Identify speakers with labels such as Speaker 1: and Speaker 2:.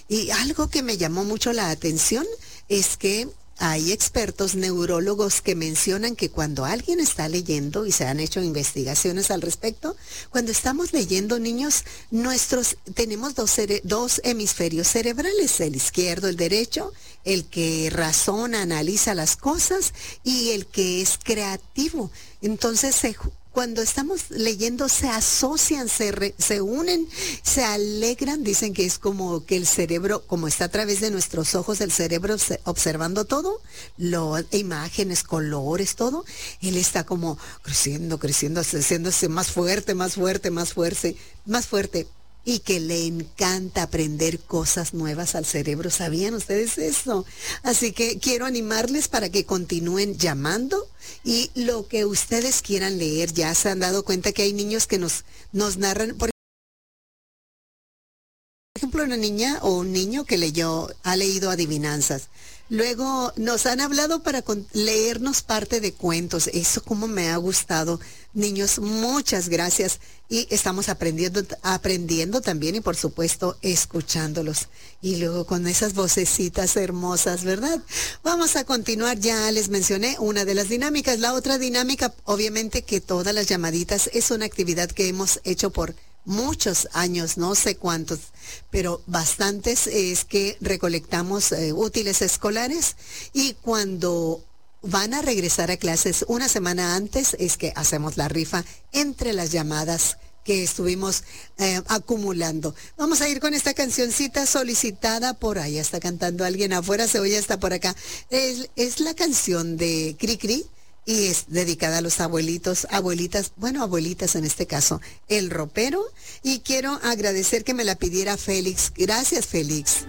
Speaker 1: Y algo que me llamó mucho la atención es que hay expertos neurólogos que mencionan que cuando alguien está leyendo, y se han hecho investigaciones al respecto, cuando estamos leyendo, niños, tenemos dos hemisferios cerebrales, el izquierdo, el derecho, el que razona, analiza las cosas, y el que es creativo. Entonces cuando estamos leyendo se asocian, se unen, se alegran, dicen que es como que el cerebro, como está a través de nuestros ojos, el cerebro observando todo, imágenes, colores, todo, él está como creciendo, haciéndose más fuerte, más fuerte, más fuerte, más fuerte. Y que le encanta aprender cosas nuevas al cerebro. ¿Sabían ustedes eso? Así que quiero animarles para que continúen llamando y lo que ustedes quieran leer. Ya se han dado cuenta que hay niños que nos narran, por ejemplo, una niña o un niño que ha leído adivinanzas. Luego nos han hablado para leernos parte de cuentos. Eso como me ha gustado. Niños, muchas gracias. Y estamos aprendiendo también y por supuesto escuchándolos. Y luego con esas vocecitas hermosas, ¿verdad? Vamos a continuar. Ya les mencioné una de las dinámicas. La otra dinámica, obviamente que todas las llamaditas, es una actividad que hemos hecho por muchos años, no sé cuántos, pero bastantes, es que recolectamos útiles escolares y cuando van a regresar a clases una semana antes es que hacemos la rifa entre las llamadas que estuvimos acumulando. Vamos a ir con esta cancioncita solicitada por ahí, está cantando alguien afuera, se oye hasta por acá. Es la canción de Cri Cri. Y es dedicada a los abuelitos, abuelitas, bueno, abuelitas en este caso, El Ropero. Y quiero agradecer que me la pidiera Félix. Gracias, Félix.